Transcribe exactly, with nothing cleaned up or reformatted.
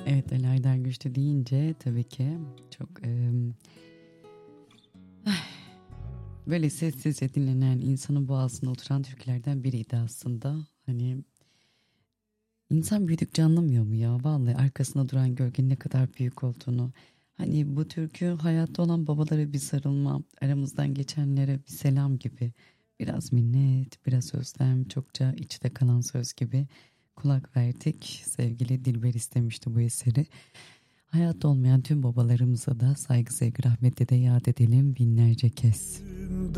Evet, Ali Aydar Güçlü deyince tabii ki çok e, böyle sessizce dinlenen, insanın boğazına oturan türkülerden biriydi aslında. Hani insan büyüdükçe anlamıyor mu ya? Vallahi arkasında duran gölgenin ne kadar büyük olduğunu. Hani bu türkü hayatta olan babalara bir sarılma, aramızdan geçenlere bir selam gibi. Biraz minnet, biraz özlem, çokça içte kalan söz gibi kulak verdik. Sevgili Dilber istemişti bu eseri. Hayatta olmayan tüm babalarımıza da saygı, sevgi, rahmetle de yad edelim binlerce kez.